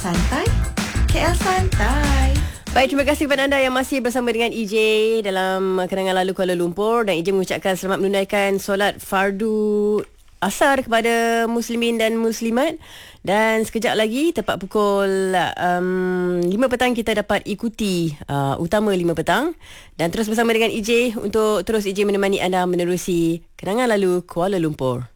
Santai, KL Santai. Baik, terima kasih kepada anda yang masih bersama dengan EJ dalam Kenangan Lalu Kuala Lumpur. Dan EJ mengucapkan selamat menunaikan solat fardu asar kepada muslimin dan muslimat. Dan sekejap lagi tepat pukul 5 petang kita dapat ikuti utama 5 petang. Dan terus bersama dengan EJ untuk terus EJ menemani anda menerusi Kenangan Lalu Kuala Lumpur.